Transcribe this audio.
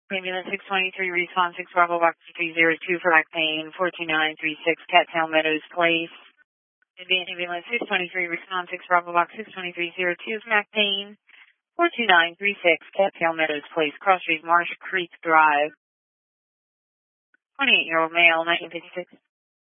Ambulance 623, response 6 Bravo Box 302 for back pain, 42936 Cattail Meadows Place. Ambulance 623, response 6 Bravo Box 62302 for back pain, 42936 Cattail Meadows Place, Cross Street, Marsh Creek Drive. 28-year-old male, 1956.